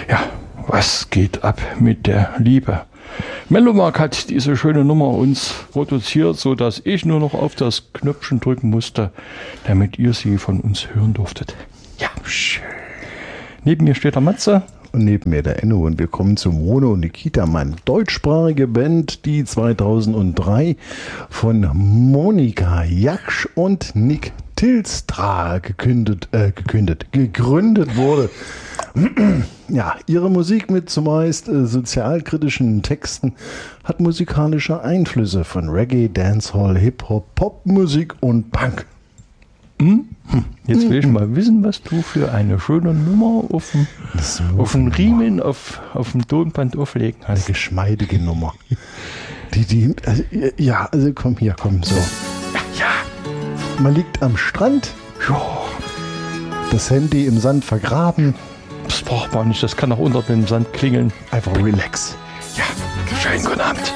Ja, was geht ab mit der Liebe? Melomark hat diese schöne Nummer uns produziert, sodass ich nur noch auf das Knöpfchen drücken musste, damit ihr sie von uns hören durftet. Ja, schön. Neben mir steht der Matze. Und neben mir der Enno. Und wir kommen zu Mono und Nikita Mann. Deutschsprachige Band, die 2003 von Monika Jaksch und Nick Tilstra gegründet wurde. Ja, ihre Musik mit zumeist sozialkritischen Texten hat musikalische Einflüsse von Reggae, Dancehall, Hip-Hop, Popmusik und Punk. Jetzt will ich mal wissen, was du für eine schöne Nummer auf dem Riemen, auf dem Tonband auflegen hast. Eine geschmeidige Nummer. Also komm, so. Ja. Man liegt am Strand, das Handy im Sand vergraben. Das braucht man nicht, das kann auch unter dem Sand klingeln. Einfach relax. Ja, schönen guten Abend.